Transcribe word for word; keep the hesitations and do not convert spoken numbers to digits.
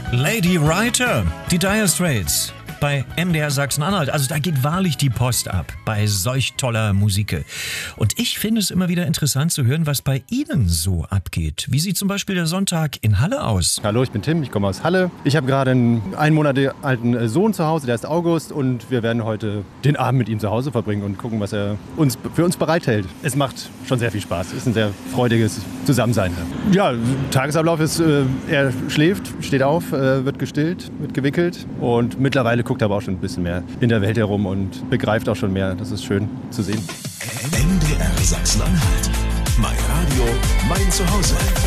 Lady Writer, die Dire Straits bei M D R Sachsen-Anhalt. Also da geht wahrlich die Post ab bei solch toller Musik. Und ich finde es immer wieder interessant zu hören, was bei Ihnen so abgeht. Wie sieht zum Beispiel der Sonntag in Halle aus? Hallo, ich bin Tim, ich komme aus Halle. Ich habe gerade einen einen Monat alten Sohn zu Hause, der ist August, und wir werden heute den Abend mit ihm zu Hause verbringen und gucken, was er uns, für uns bereithält. Es macht schon sehr viel Spaß. Es ist ein sehr freudiges Zusammensein. Ja, Tagesablauf ist, äh, er schläft, steht auf, äh, wird gestillt, wird gewickelt und mittlerweile guckt aber auch schon ein bisschen mehr in der Welt herum und begreift auch schon mehr. Das ist schön zu sehen. M D R Sachsen-Anhalt. Mein Radio, mein Zuhause.